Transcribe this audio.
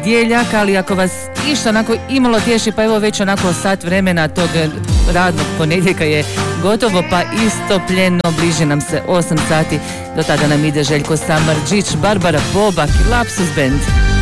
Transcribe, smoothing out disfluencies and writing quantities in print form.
ponedjeljak, ali ako vas išta onako imalo tješi, pa evo već onako sat vremena tog radnog ponedjeljka je gotovo pa istopljeno, bliži nam se 8 sati, do tada nam ide Željko Samardžić, Barbara Bobak i Lapsus Band.